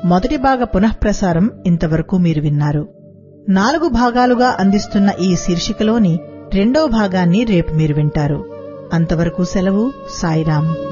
మొదటి భాగ పునఃప్రసారం ఇంతవరకు మీరు విన్నారు. 4 భాగాలుగా అందిస్తున్న ఈ శీర్షికలోని 2వ భాగాన్ని రేపు మీరు వింటారు. అంతవరకు సెలవు. సాయిరాం.